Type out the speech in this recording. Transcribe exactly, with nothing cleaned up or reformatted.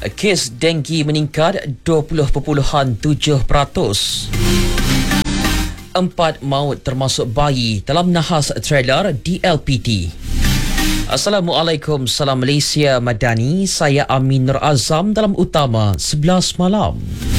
Kes denggi meningkat dua puluh perpuluhan tujuh peratus. Empat maut termasuk bayi dalam nahas trailer D L P T. Assalamualaikum, salam Malaysia Madani. Saya Amin Nur Azam dalam Utama sebelas malam.